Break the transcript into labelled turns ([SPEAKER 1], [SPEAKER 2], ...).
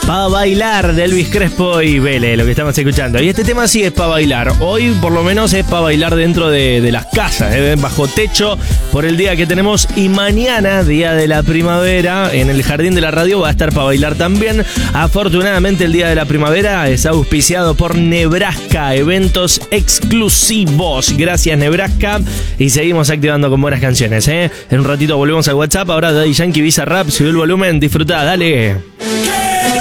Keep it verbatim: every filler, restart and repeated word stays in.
[SPEAKER 1] Pa' bailar de Elvis Crespo y Vélez, lo que estamos escuchando. Y este tema sí es para bailar. Hoy por lo menos es para bailar dentro de, de las casas, ¿eh? Bajo techo, por el día que tenemos. Y mañana, día de la primavera, en el Jardín de la Radio va a estar para bailar también. Afortunadamente el día de la primavera es auspiciado por Nebraska, eventos exclusivos. Gracias Nebraska. Y seguimos activando con buenas canciones, ¿eh? En un ratito volvemos al WhatsApp. Ahora Daddy Yankee, Bizarrap, sube el volumen, disfrutá, dale.